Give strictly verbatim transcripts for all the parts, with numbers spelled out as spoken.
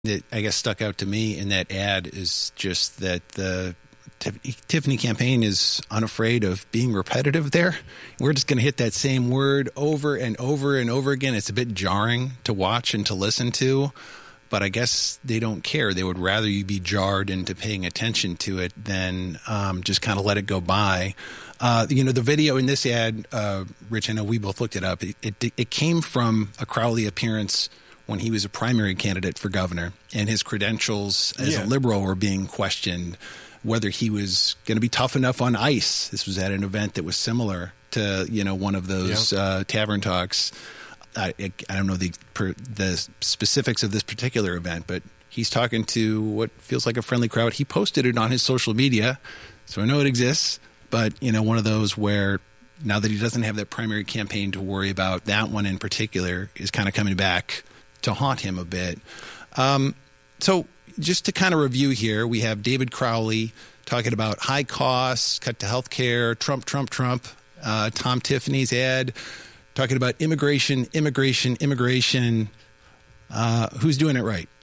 that I guess stuck out to me in that ad is just that the Tiffany campaign is unafraid of being repetitive there. We're just going to hit that same word over and over and over again. It's a bit jarring to watch and to listen to, but I guess they don't care. They would rather you be jarred into paying attention to it than um, just kind of let it go by. Uh, you know, the video in this ad, uh, Rich, I know we both looked it up. It, it, it came from a Crowley appearance when he was a primary candidate for governor, and his credentials as yeah. a liberal were being questioned, whether he was going to be tough enough on ice. This was at an event that was similar to, you know, one of those yep. uh, tavern talks. I, I don't know the the specifics of this particular event, but he's talking to what feels like a friendly crowd. He posted it on his social media, so I know it exists. But, you know, one of those where now that he doesn't have that primary campaign to worry about, that one in particular is kind of coming back to haunt him a bit. Um, so just to kind of review here, we have David Crowley talking about high costs, cut to health care, Trump, Trump, Trump, uh, Tom Tiffany's ad, talking about immigration, immigration, immigration. Uh, who's doing it right?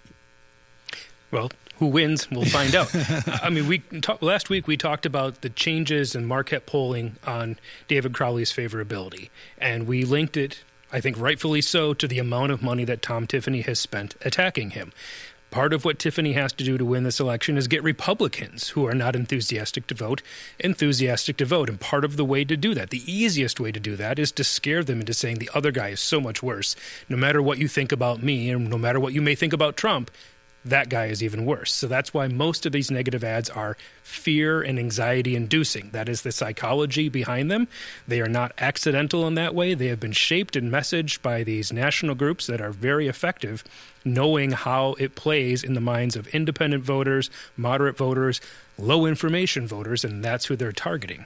Well, who wins, we'll find out. I mean, we talk, last week we talked about the changes in Marquette polling on David Crowley's favorability, and we linked it, I think rightfully so, to the amount of money that Tom Tiffany has spent attacking him. Part of what Tiffany has to do to win this election is get Republicans who are not enthusiastic to vote, enthusiastic to vote. And part of the way to do that, the easiest way to do that, is to scare them into saying the other guy is so much worse. No matter what you think about me, and no matter what you may think about Trump, that guy is even worse. So that's why most of these negative ads are fear and anxiety inducing. That is the psychology behind them. They are not accidental in that way. They have been shaped and messaged by these national groups that are very effective, knowing how it plays in the minds of independent voters, moderate voters, low information voters, and that's who they're targeting.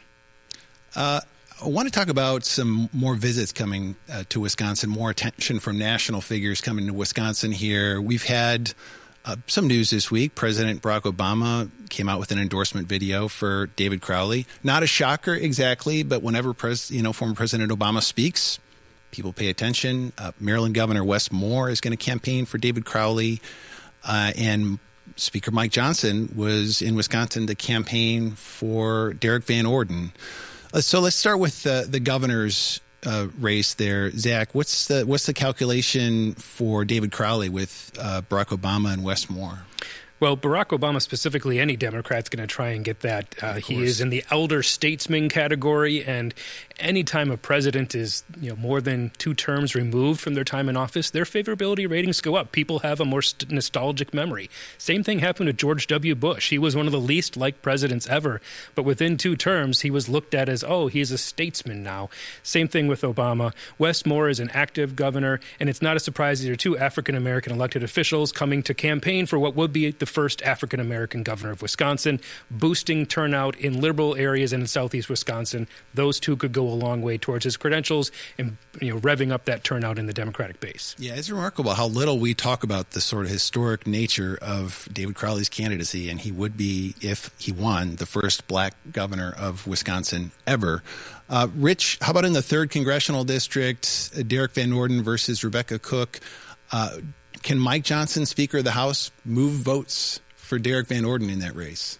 Uh, I want to talk about some more visits coming uh, to Wisconsin, more attention from national figures coming to Wisconsin here. We've had Uh, some news this week. President Barack Obama came out with an endorsement video for David Crowley. Not a shocker exactly, but whenever pres- you know, former President Obama speaks, people pay attention. Uh, Maryland Governor Wes Moore is going to campaign for David Crowley, uh, and Speaker Mike Johnson was in Wisconsin to campaign for Derek Van Orden. Uh, so let's start with uh, the governor's Uh, race there. Zach, what's the what's the calculation for David Crowley with uh, Barack Obama and Wes Moore? Well, Barack Obama specifically, any Democrat's going to try and get that. Uh, he is in the elder statesman category, and any time a president is, you know, more than two terms removed from their time in office, their favorability ratings go up. People have a more st- nostalgic memory. Same thing happened to George W. Bush. He was one of the least liked presidents ever, but within two terms, he was looked at as, oh, he's a statesman now. Same thing with Obama. Wes Moore is an active governor, and it's not a surprise these are two African-American elected officials coming to campaign for what would be the first African-American governor of Wisconsin, boosting turnout in liberal areas and in southeast Wisconsin. Those two could go a long way towards his credentials and, you know, revving up that turnout in the Democratic base. Yeah, it's remarkable how little we talk about the sort of historic nature of David Crowley's candidacy, and he would be, if he won, the first black governor of Wisconsin ever. Uh, Rich, how about in the third congressional district, uh, Derek Van Orden versus Rebecca Cook? Uh, Can Mike Johnson, Speaker of the House, move votes for Derek Van Orden in that race?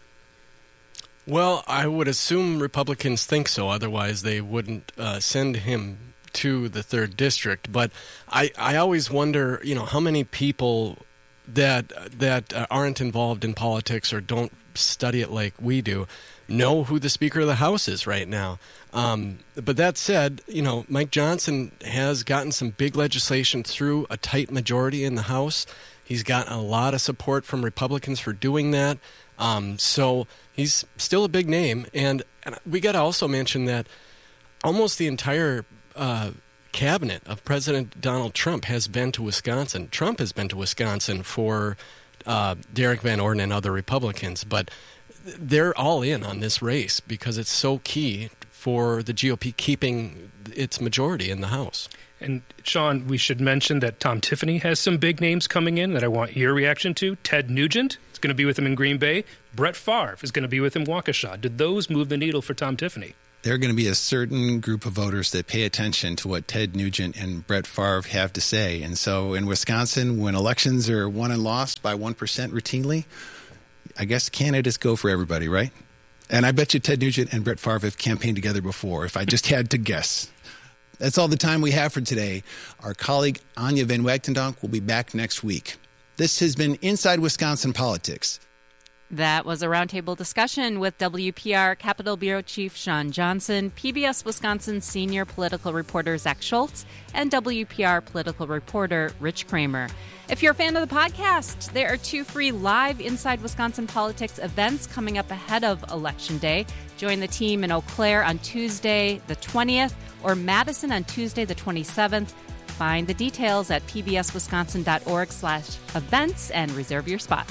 Well, I would assume Republicans think so. Otherwise, they wouldn't uh, send him to the third district. But I, I always wonder, you know, how many people that that uh, aren't involved in politics or don't study it like we do know who the Speaker of the House is right now. Um, but that said, you know, Mike Johnson has gotten some big legislation through a tight majority in the House. He's gotten a lot of support from Republicans for doing that. Um, so he's still a big name. And, and we got to also mention that almost the entire uh, cabinet of President Donald Trump has been to Wisconsin. Trump has been to Wisconsin for uh, Derek Van Orden and other Republicans. But they're all in on this race because it's so key for the G O P keeping its majority in the House. And, Sean, we should mention that Tom Tiffany has some big names coming in that I want your reaction to. Ted Nugent is going to be with him in Green Bay. Brett Favre is going to be with him in Waukesha. Did those move the needle for Tom Tiffany? there are going to be a certain group of voters that pay attention to what Ted Nugent and Brett Favre have to say. And so in Wisconsin, when elections are won and lost by one percent routinely, I guess candidates go for everybody, right? And I bet you Ted Nugent and Brett Favre have campaigned together before, if I just had to guess. That's all the time we have for today. Our colleague Anya Van Wagtendonk will be back next week. This has been Inside Wisconsin Politics. That was a roundtable discussion with W P R Capitol Bureau Chief Sean Johnson, P B S Wisconsin senior political reporter Zach Schultz, and W P R political reporter Rich Kramer. If you're a fan of the podcast, there are two free live Inside Wisconsin Politics events coming up ahead of Election Day. Join the team in Eau Claire on Tuesday the twentieth or Madison on Tuesday the twenty-seventh. Find the details at pbswisconsin.org slash events and reserve your spot.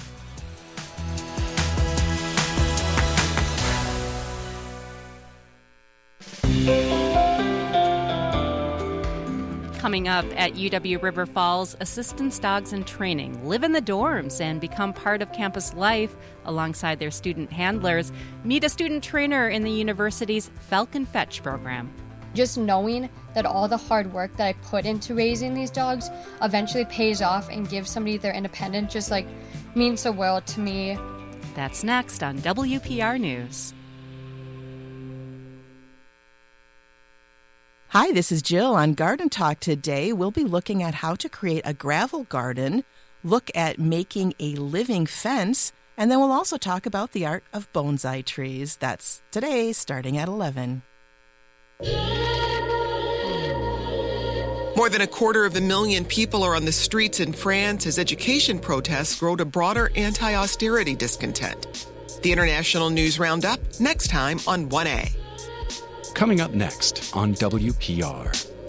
Coming up at U W River Falls, assistance dogs in training live in the dorms and become part of campus life alongside their student handlers. Meet a student trainer in the university's Falcon Fetch program. Just knowing that all the hard work that I put into raising these dogs eventually pays off and gives somebody their independence just like means the world to me. That's next on W P R News. Hi, this is Jill. On Garden Talk today, we'll be looking at how to create a gravel garden, look at making a living fence, and then we'll also talk about the art of bonsai trees. That's today, starting at eleven. More than a quarter of a million people are on the streets in France as education protests grow to broader anti-austerity discontent. The International News Roundup, next time on one A. Coming up next on W P R.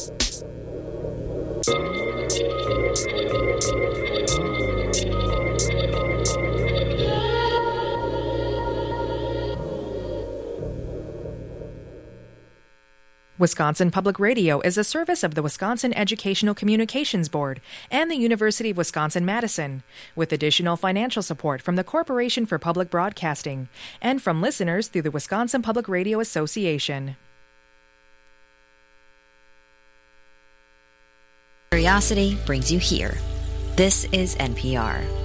Wisconsin Public Radio is a service of the Wisconsin Educational Communications Board and the University of Wisconsin-Madison, with additional financial support from the Corporation for Public Broadcasting and from listeners through the Wisconsin Public Radio Association. Curiosity brings you here. This is N P R.